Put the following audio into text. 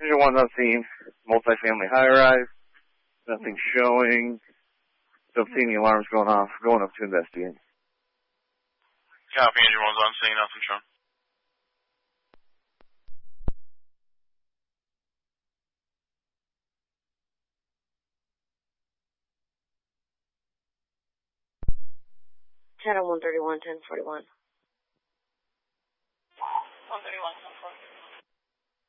Passenger 1's on scene. Multifamily high-rise. Nothing showing. Don't see any alarms going off. Going up to investigate. Copy, Passenger 1's on scene. Nothing showing. Channel 131, 1041.